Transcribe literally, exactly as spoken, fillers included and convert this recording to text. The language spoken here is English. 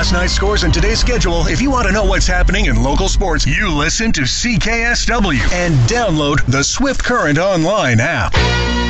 last night's scores and today's schedule, if you want to know what's happening in local sports, you listen to C K S W and download the Swift Current Online app.